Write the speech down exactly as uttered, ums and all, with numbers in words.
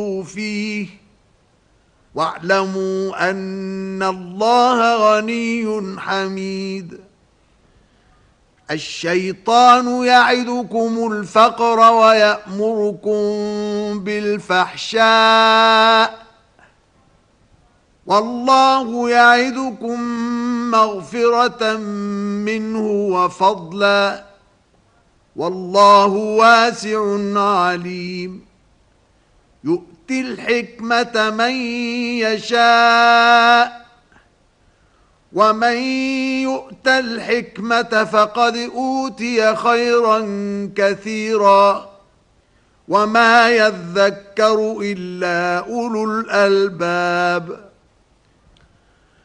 فيه واعلموا أن الله غني حميد. الشيطان يعدكم الفقر ويأمركم بالفحشاء والله يعدكم مغفرة منه وفضلا والله واسع عليم. يؤتي الحكمة من يشاء ومن يؤت الحكمة فقد أوتي خيرا كثيرا وما يذكر إلا أولو الألباب.